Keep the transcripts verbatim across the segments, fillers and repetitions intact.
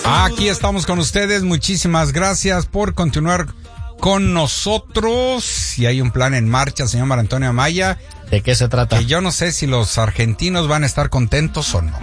Aquí estamos con ustedes. Muchísimas gracias por continuar con nosotros. Y hay un plan en marcha, señor Mar Antonio Amaya. ¿De qué se trata? Que yo no sé si los argentinos van a estar contentos o no.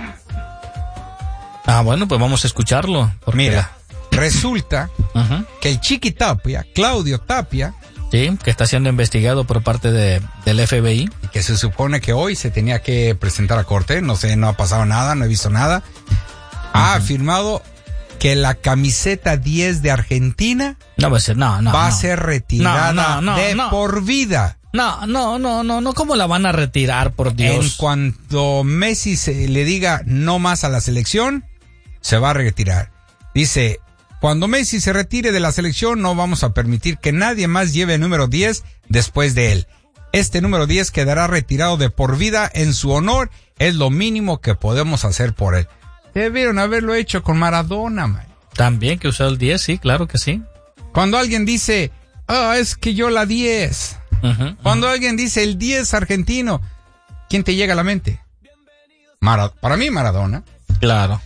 Ah, bueno, pues vamos a escucharlo. Mira, resulta uh-huh. que el Chiqui Tapia, Claudio Tapia, sí, que está siendo investigado por parte de, del F B I. Y que se supone que hoy se tenía que presentar a corte. No sé, no ha pasado nada, no he visto nada. Uh-huh. Ha afirmado que la camiseta diez de Argentina no va a ser, no, no, va no. a ser retirada no, no, no, de no. por vida. No, no, no, no, no, ¿cómo la van a retirar, por Dios? En cuanto Messi se le diga no más a la selección, se va a retirar. Dice, cuando Messi se retire de la selección, no vamos a permitir que nadie más lleve el número diez después de él. Este número diez quedará retirado de por vida en su honor. Es lo mínimo que podemos hacer por él. Debieron haberlo hecho con Maradona, man. También que usó el diez, sí, claro que sí. Cuando alguien dice, ah, oh, es que yo la diez. Uh-huh, Cuando uh-huh. alguien dice el diez argentino, ¿quién te llega a la mente? Mara- para mí Maradona. Claro.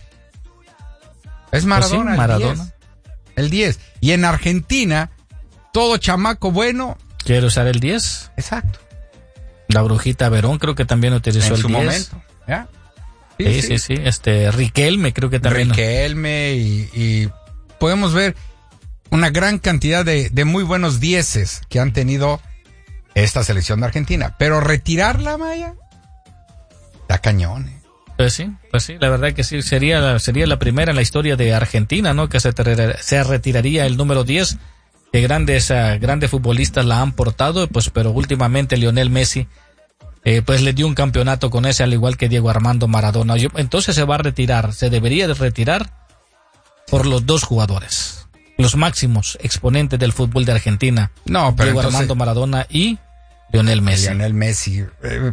Es Maradona, pues sí, Maradona. El diez. Y en Argentina, todo chamaco bueno quiere usar el diez. Exacto. La Brujita Verón creo que también utilizó en el su diez. momento. ¿Ya? Sí sí, sí, sí, sí. Este, Riquelme creo que también. Riquelme y, y podemos ver una gran cantidad de, de muy buenos dieces que han tenido esta selección de Argentina. Pero retirarla, Maya, está cañón, ¿eh? Pues sí, pues sí, la verdad que sí, sería, sería la primera en la historia de Argentina, ¿no? Que se, ter- se retiraría el número diez, que grandes, uh, grandes futbolistas la han portado, pues, pero últimamente Lionel Messi, eh, pues le dio un campeonato con ese, al igual que Diego Armando Maradona. Yo, entonces se va a retirar, se debería de retirar por los dos jugadores, los máximos exponentes del fútbol de Argentina. No, pero Diego entonces, Armando Maradona y Lionel Messi. Lionel Messi. Eh,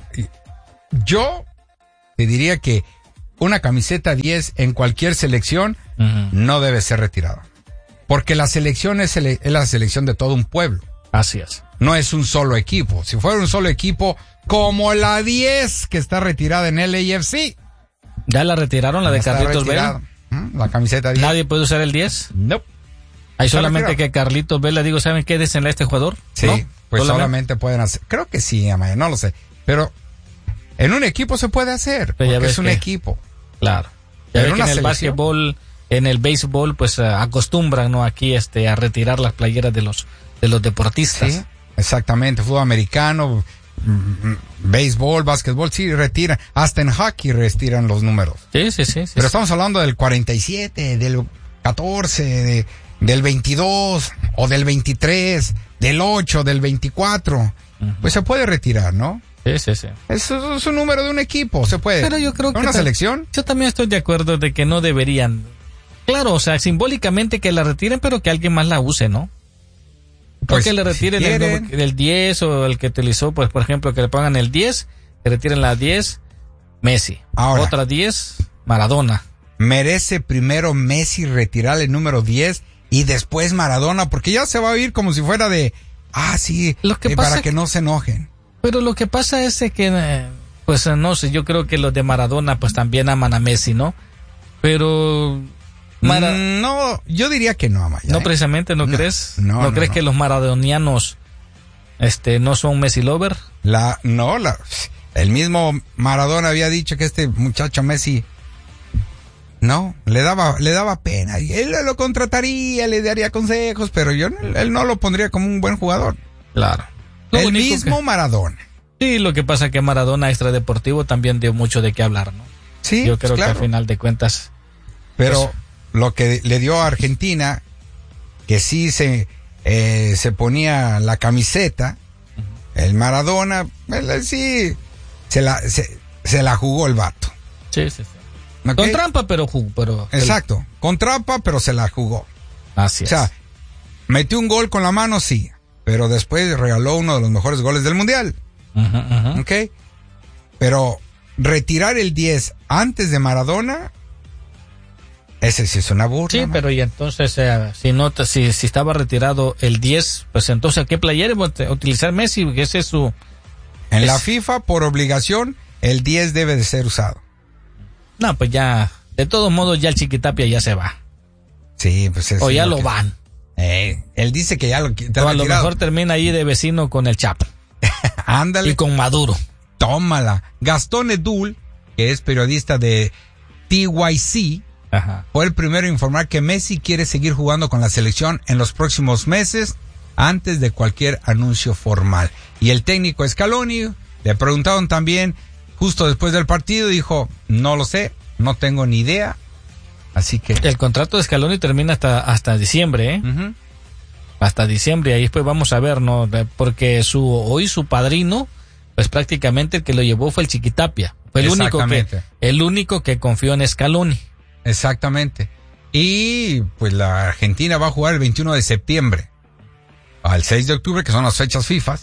yo te diría que una camiseta diez en cualquier selección uh-huh. no debe ser retirada. Porque la selección es, ele- es la selección de todo un pueblo. Así es. No es un solo equipo. Si fuera un solo equipo, como la diez que está retirada en el A F C. ¿Ya la retiraron, la de Carlitos Vela? ¿Mm? La camiseta diez. ¿Nadie puede usar el diez? No. Nope. Hay solamente que Carlitos Vela, digo, ¿saben qué? Desenle a este jugador. Sí, ¿no? pues solamente, solamente pueden hacer. Creo que sí, Amaya, no lo sé. Pero en un equipo se puede hacer, porque es un que, equipo. Claro. Ya ves que en el básquetbol, en el béisbol, pues uh, acostumbran, ¿no? Aquí este a retirar las playeras de los de los deportistas. Sí, exactamente. Fútbol americano, m- béisbol, básquetbol, sí retiran. Hasta en hockey retiran los números. Sí, sí, sí. sí Pero sí. estamos hablando del cuarenta y siete, del catorce, de, del veintidós, o del veintitrés, del ocho, del veinticuatro. Uh-huh. Pues se puede retirar, ¿no? Sí, sí, sí. Eso es un número de un equipo, se puede. Pero yo creo que... ¿Una ta- selección? Yo también estoy de acuerdo de que no deberían. Claro, o sea, simbólicamente que la retiren, pero que alguien más la use, ¿no? Porque pues, le retiren si el, el diez o el que utilizó, pues, por ejemplo, que le pongan el diez, que retiren la diez, Messi. Ahora, otra diez, Maradona. Merece primero Messi retirar el número diez y después Maradona, porque ya se va a oír como si fuera de, ah, sí, Lo que eh, pasa para que, que no se enojen. Pero lo que pasa es que, pues no sé, yo creo que los de Maradona pues también aman a Messi, ¿no? Pero... Mara... No, yo diría que no, Amaya. No, precisamente, ¿no, no crees? No, ¿No, no crees no. que los maradonianos este, no son Messi lover? La, no, la, el mismo Maradona había dicho que este muchacho Messi, no, le daba, le daba pena. Y él lo contrataría, le daría consejos, pero yo, él no lo pondría como un buen jugador. Claro. Lo el mismo que... Maradona. Sí, lo que pasa es que Maradona extradeportivo también dio mucho de qué hablar, ¿no? Sí, yo creo pues claro. que al final de cuentas. Pero pues, lo que le dio a Argentina, que sí se, eh, se ponía la camiseta, uh-huh. el Maradona, él, sí, se la, se, se la jugó el vato. Sí, sí, sí. ¿Okay? Con trampa, pero jugó. Pero Exacto, el... con trampa, pero se la jugó. Así es. O sea, metió un gol con la mano, sí. Pero después regaló uno de los mejores goles del mundial. Uh-huh, uh-huh. ¿Ok? Pero retirar el diez antes de Maradona, ese sí es una burla. Sí, man. Pero y entonces, eh, si no si, si estaba retirado el diez, pues entonces, ¿qué playera utilizar Messi? Ese es su... En es... la FIFA, por obligación, el diez debe de ser usado. No, pues ya, de todos modos, ya el Chiquitapia ya se va. Sí, pues eso o ya lo, lo que... van. Eh, él dice que ya lo que... O a lo mejor termina ahí de vecino con el Chapo. Ándale. Y con Maduro. Tómala. Gastón Edul, que es periodista de T Y C, Ajá. fue el primero en informar que Messi quiere seguir jugando con la selección en los próximos meses antes de cualquier anuncio formal. Y el técnico Scaloni, le preguntaron también justo después del partido, dijo, no lo sé, no tengo ni idea. Así que... El contrato de Scaloni termina hasta, hasta diciembre, ¿eh? Uh-huh. Hasta diciembre, ahí después vamos a ver, ¿no? Porque su hoy su padrino, pues prácticamente el que lo llevó fue el Chiquitapia. Fue el único que, el único que confió en Scaloni. Exactamente. Y pues la Argentina va a jugar el veintiuno de septiembre al seis de octubre, que son las fechas FIFA.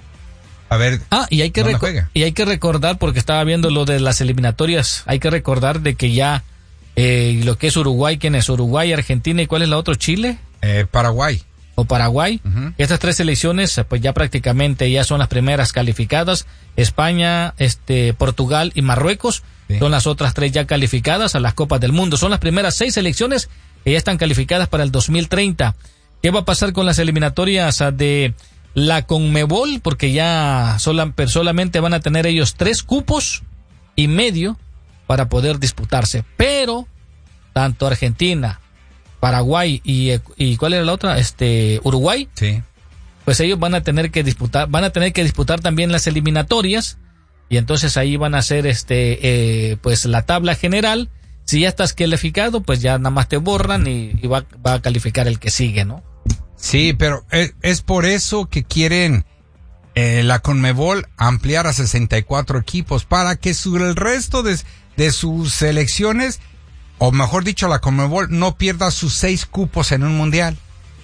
A ver. Ah, y hay que reco- y hay que recordar, porque estaba viendo lo de las eliminatorias, hay que recordar de que ya eh, lo que es Uruguay, ¿quién es? Uruguay, Argentina, ¿y cuál es la otra? ¿Chile? Eh, Paraguay. O Paraguay. Uh-huh. Estas tres selecciones, pues ya prácticamente ya son las primeras calificadas. España, este, Portugal y Marruecos sí. son las otras tres ya calificadas a las Copas del Mundo. Son las primeras seis selecciones que ya están calificadas para el dos mil treinta. ¿Qué va a pasar con las eliminatorias de la CONMEBOL? Porque ya sola, solamente van a tener ellos tres cupos y medio para poder disputarse. Pero tanto Argentina, Paraguay y, y ¿cuál era la otra? Este, Uruguay. Sí. Pues ellos van a tener que disputar, van a tener que disputar también las eliminatorias y entonces ahí van a hacer este, eh, pues la tabla general. Si ya estás calificado, pues ya nada más te borran y, y va, va a calificar el que sigue, ¿no? Sí, pero es, es por eso que quieren eh, la CONMEBOL ampliar a sesenta y cuatro equipos para que sobre el resto de, de sus selecciones, o mejor dicho, la CONMEBOL no pierda sus seis cupos en un mundial.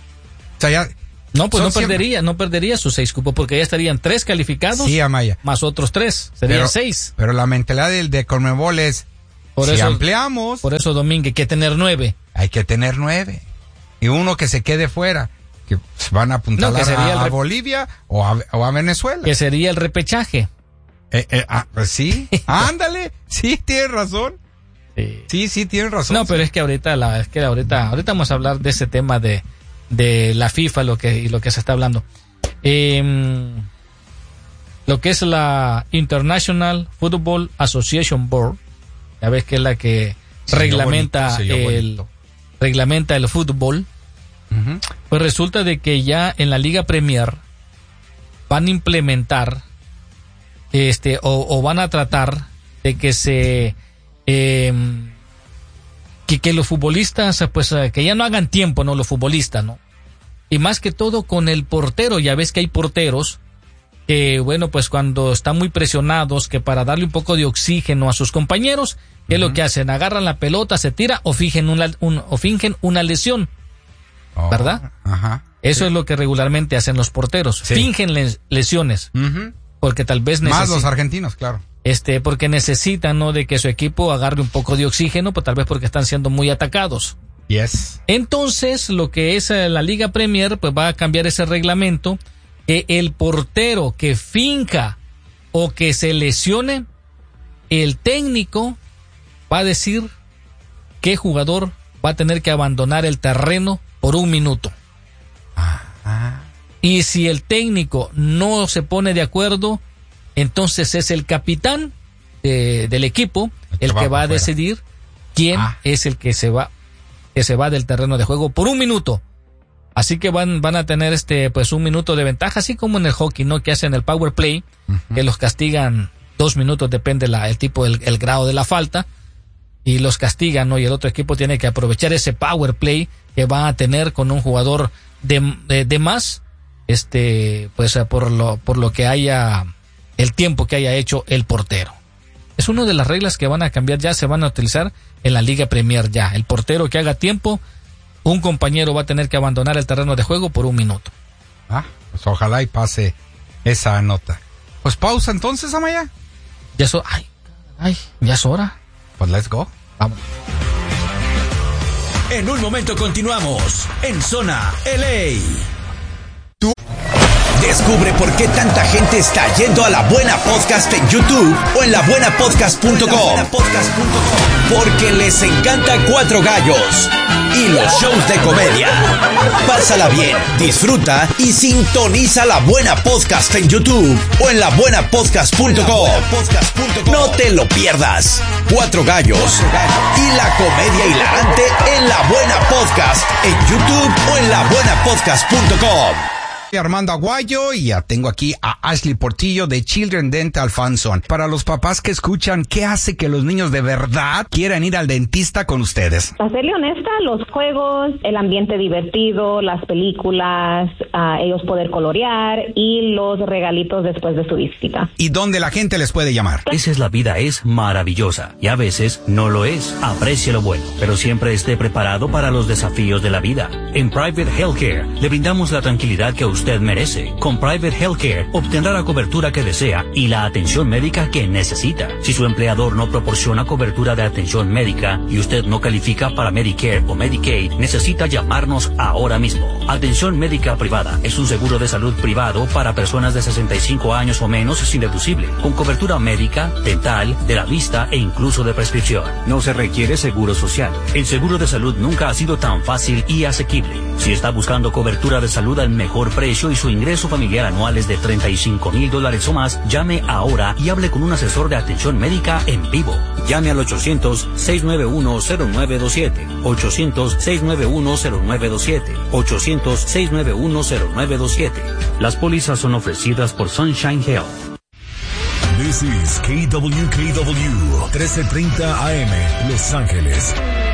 O sea, ya... No, pues no siempre... perdería, no perdería sus seis cupos porque ya estarían tres calificados. Sí, Amaya. Más otros tres, serían pero, seis. Pero la mentalidad del de CONMEBOL es, por si eso, ampliamos... Por eso, Domínguez, hay que tener nueve. Hay que tener nueve. Y uno que se quede fuera, que van a apuntar no, a, a rep... Bolivia o a, o a Venezuela. Que sería el repechaje. Eh, eh, ah, pues sí, ándale, sí, tienes razón. Sí, sí, sí tienes razón. No, sí. pero es que ahorita, la, es que ahorita, ahorita vamos a hablar de ese tema de... de la FIFA, lo que y lo que se está hablando. Eh, lo que es la International Football Association Board, ya ves que es la que sí, reglamenta bonito, el reglamenta el fútbol. Uh-huh. Pues resulta de que ya en la Liga Premier van a implementar este o, o van a tratar de que se eh, Que, que los futbolistas, pues, que ya no hagan tiempo, ¿no? Los futbolistas, ¿no? Y más que todo con el portero, ya ves que hay porteros que, bueno, pues cuando están muy presionados, que para darle un poco de oxígeno a sus compañeros, ¿qué uh-huh. es lo que hacen? Agarran la pelota, se tira o fingen una, un, o fingen una lesión, oh, ¿verdad? Ajá. Eso sí. es lo que regularmente hacen los porteros, sí. fingen les, lesiones, uh-huh. porque tal vez necesitan... Más los argentinos, claro. Este, porque necesitan, ¿no? De que su equipo agarre un poco de oxígeno, pues tal vez porque están siendo muy atacados. Yes. Entonces, lo que es la Liga Premier, pues va a cambiar ese reglamento, que el portero que finca o que se lesione, el técnico va a decir qué jugador va a tener que abandonar el terreno por un minuto. Ah. Y si el técnico no se pone de acuerdo, entonces es el capitán de, del equipo el que va a decidir quién ah. es el que se va que se va del terreno de juego por un minuto. Así que van van a tener este pues un minuto de ventaja, así como en el hockey, ¿no? Que hacen el power play, uh-huh. que los castigan dos minutos, depende la, el tipo, el, el grado de la falta, y los castigan, ¿no? Y el otro equipo tiene que aprovechar ese power play que va a tener con un jugador de, de, de más, este pues por lo por lo que haya el tiempo que haya hecho el portero. Es una de las reglas que van a cambiar, ya se van a utilizar en la Liga Premier ya. El portero que haga tiempo, un compañero va a tener que abandonar el terreno de juego por un minuto. Ah, pues ojalá y pase esa nota. Pues pausa entonces, Amaya. Ya es hora. Ay, ay, ya es hora. Pues let's go. Vamos. En un momento continuamos en Zona L A. Tú descubre por qué tanta gente está yendo a La Buena Podcast en YouTube o en la buena podcast punto com. Porque les encanta Cuatro Gallos. y los shows de comedia. Pásala bien, disfruta y sintoniza La Buena Podcast en YouTube o en la buena podcast punto com. No te lo pierdas. Cuatro gallos y la comedia hilarante en La Buena Podcast en YouTube o en la buena podcast punto com. Armando Aguayo y ya tengo aquí a Ashley Portillo de Children Dental Funson. Para los papás que escuchan, ¿qué hace que los niños de verdad quieran ir al dentista con ustedes? Para serle honesta, los juegos, el ambiente divertido, las películas, uh, ellos poder colorear y los regalitos después de su visita. ¿Y dónde la gente les puede llamar? Esa es la vida, es maravillosa y a veces no lo es. Aprecie lo bueno, pero siempre esté preparado para los desafíos de la vida. En Private Healthcare le brindamos la tranquilidad que usted merece. Con Private Healthcare obtendrá la cobertura que desea y la atención médica que necesita. Si su empleador no proporciona cobertura de atención médica y usted no califica para Medicare o Medicaid, necesita llamarnos ahora mismo. Atención médica privada es un seguro de salud privado para personas de sesenta y cinco años o menos sin deducible, con cobertura médica, dental, de la vista e incluso de prescripción. No se requiere seguro social. El seguro de salud nunca ha sido tan fácil y asequible. Si está buscando cobertura de salud al mejor precio y su ingreso familiar anual es de treinta y cinco mil dólares o más, llame ahora y hable con un asesor de atención médica en vivo. Llame al ochocientos, seis nueve uno, cero nueve dos siete, ochocientos, seis nueve uno, cero nueve dos siete, ochocientos, seis nueve uno, cero nueve dos siete. Las pólizas son ofrecidas por Sunshine Health. This is K W K W trece treinta A M, Los Ángeles.